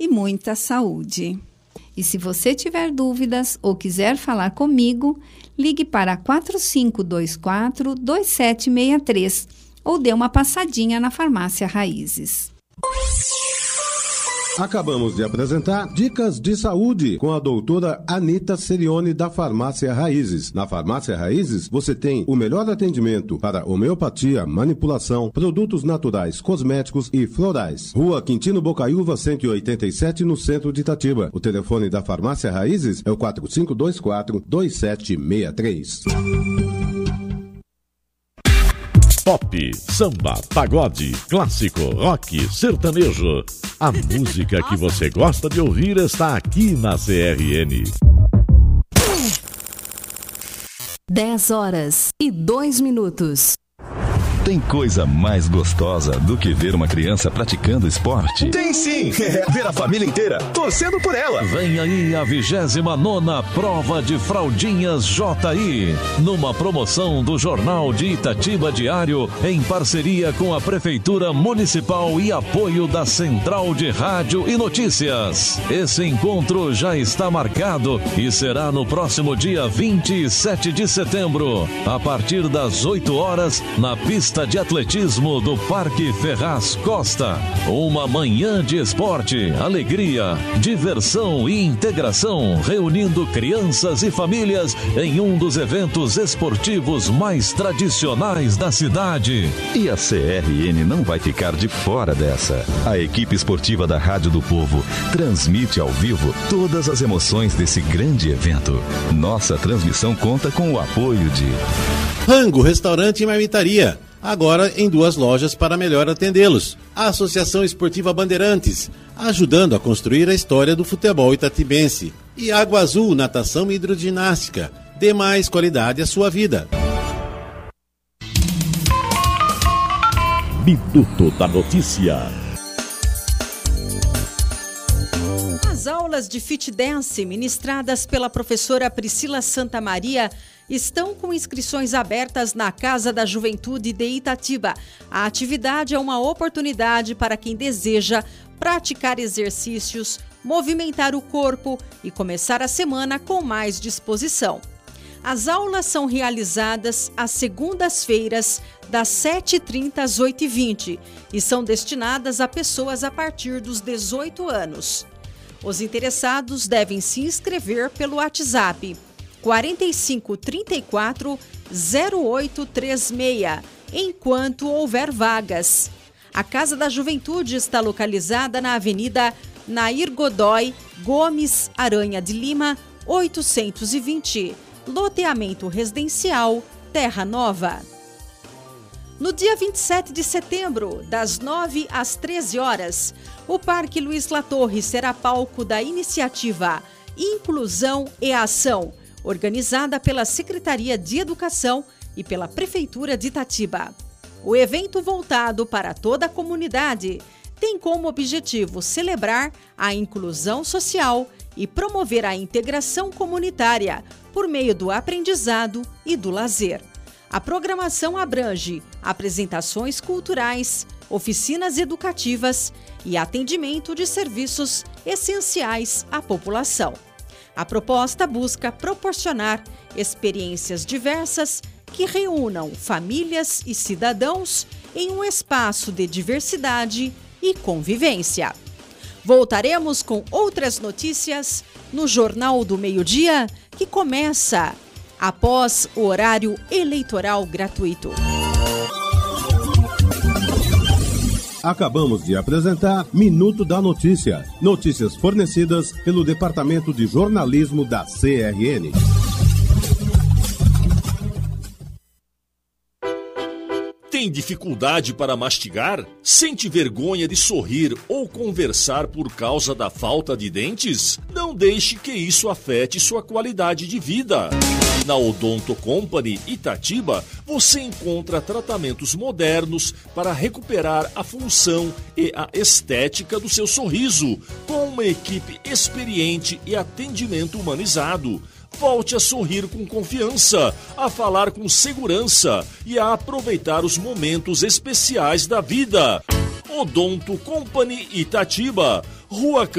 e muita saúde. E se você tiver dúvidas ou quiser falar comigo, ligue para 4524-2763 ou dê uma passadinha na Farmácia Raízes. Acabamos de apresentar Dicas de Saúde com a doutora Anita Serione da Farmácia Raízes. Na Farmácia Raízes, você tem o melhor atendimento para homeopatia, manipulação, produtos naturais, cosméticos e florais. Rua Quintino Bocaiúva, 187, no centro de Itatiba. O telefone da Farmácia Raízes é o 4524-2763. Pop, samba, pagode, clássico, rock, sertanejo. A música que você gosta de ouvir está aqui na CRN. 10h02. Tem coisa mais gostosa do que ver uma criança praticando esporte? Tem sim! Ver a família inteira torcendo por ela. Vem aí a 29ª Prova de Fraldinhas JI, numa promoção do Jornal de Itatiba Diário, em parceria com a Prefeitura Municipal e apoio da Central de Rádio e Notícias. Esse encontro já está marcado e será no próximo dia 27 de setembro, a partir das 8 horas, na pista de atletismo do Parque Ferraz Costa. Uma manhã de esporte, alegria, diversão e integração, reunindo crianças e famílias em um dos eventos esportivos mais tradicionais da cidade. E a CRN não vai ficar de fora dessa. A equipe esportiva da Rádio do Povo transmite ao vivo todas as emoções desse grande evento. Nossa transmissão conta com o apoio de Rango Restaurante e Marmitaria, agora em 2 lojas para melhor atendê-los. A Associação Esportiva Bandeirantes, ajudando a construir a história do futebol itatibense. E Água Azul, natação e hidroginástica. Dê mais qualidade à sua vida. Minuto da Notícia. As aulas de Fit Dance ministradas pela professora Priscila Santamaria estão com inscrições abertas na Casa da Juventude de Itatiba. A atividade é uma oportunidade para quem deseja praticar exercícios, movimentar o corpo e começar a semana com mais disposição. As aulas são realizadas às segundas-feiras, das 7h30 às 8h20 e são destinadas a pessoas a partir dos 18 anos. Os interessados devem se inscrever pelo WhatsApp 4534-0836, enquanto houver vagas. A Casa da Juventude está localizada na Avenida Nair Godoy Gomes Aranha de Lima, 820, loteamento residencial Terra Nova. No dia 27 de setembro, das 9 às 13 horas, o Parque Luiz Latorre será palco da iniciativa Inclusão e Ação, organizada pela Secretaria de Educação e pela Prefeitura de Itatiba. O evento, voltado para toda a comunidade, tem como objetivo celebrar a inclusão social e promover a integração comunitária por meio do aprendizado e do lazer. A programação abrange apresentações culturais, oficinas educativas e atendimento de serviços essenciais à população. A proposta busca proporcionar experiências diversas que reúnam famílias e cidadãos em um espaço de diversidade e convivência. Voltaremos com outras notícias no Jornal do Meio-Dia, que começa após o horário eleitoral gratuito. Acabamos de apresentar Minuto da Notícia. Notícias fornecidas pelo Departamento de Jornalismo da CRN. Tem dificuldade para mastigar? Sente vergonha de sorrir ou conversar por causa da falta de dentes? Não deixe que isso afete sua qualidade de vida. Na Odonto Company Itatiba, você encontra tratamentos modernos para recuperar a função e a estética do seu sorriso, com uma equipe experiente e atendimento humanizado. Volte a sorrir com confiança, a falar com segurança e a aproveitar os momentos especiais da vida. Odonto Company Itatiba, Rua